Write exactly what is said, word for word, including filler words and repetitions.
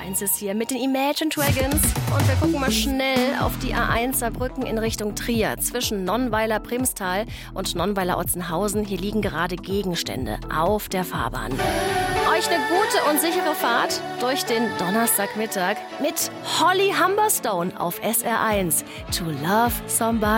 eins ist hier mit den Imagine Dragons. Und wir gucken mal schnell auf die A eins Saarbrücken in Richtung Trier. Zwischen Nonnweiler-Primstal und Nonnweiler-Otzenhausen. Hier liegen gerade Gegenstände auf der Fahrbahn. Euch eine gute und sichere Fahrt durch den Donnerstagmittag mit Holly Humberstone auf S R eins. To Love Somebody.